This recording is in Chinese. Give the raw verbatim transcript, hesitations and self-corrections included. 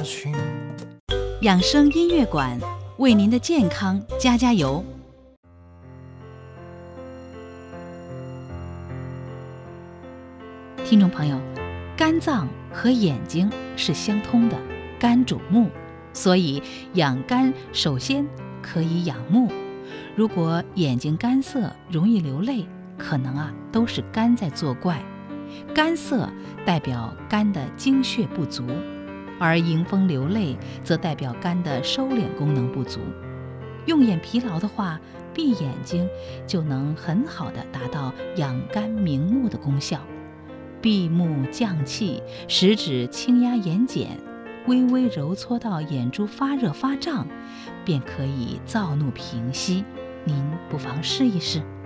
情。 养生音乐馆为您的健康加加油。听众朋友，肝脏和眼睛是相通的，肝主目，所以养肝首先可以养目。如果眼睛干涩，容易流泪，可能啊都是肝在作怪。干涩代表肝的精血不足，而迎风流泪则代表肝的收敛功能不足。用眼疲劳的话，闭眼睛就能很好的达到养肝明目的功效。闭目降气，食指轻压眼睑，微微揉搓到眼珠发热发胀，便可以躁怒平息。您不妨试一试。